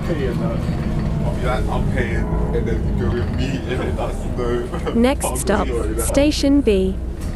paying that. I'll be like, I'm paying, and then go with me, and then that's no. Next stop, Station B.